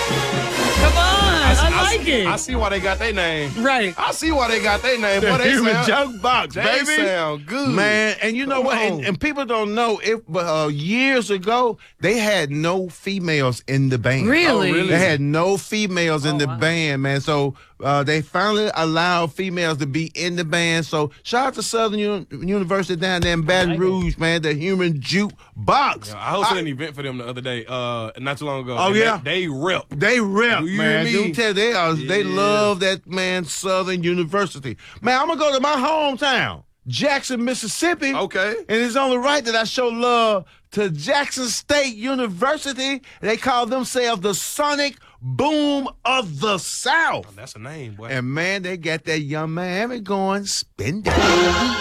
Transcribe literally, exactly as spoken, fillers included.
Come on, I, I like see, it. I see why they got their name. Right. I see why they got their name. The Boy, they human sound, jukebox, they baby. sound good. Man, and you know Come what? on. And, and people don't know, if uh, years ago, they had no females in the band. Really? Oh, really? They had no females in Oh, the wow. band, man. So uh, they finally allowed females to be in the band. So shout out to Southern Uni- University down there in Baton like it. Rouge, man. The human jukebox. Yeah, I hosted an event for them the other day, uh, not too long ago. Oh, and yeah? They, they rip. They rip, You man. hear me? Do tell they are. They Yeah. love that, man. Southern University, man. I'm gonna go to my hometown, Jackson, Mississippi. Okay. And it's only right that I show love to Jackson State University. They call themselves the Sonic Boom of the South. That's a name, boy. And man, they got that Young Miami going. Spin it.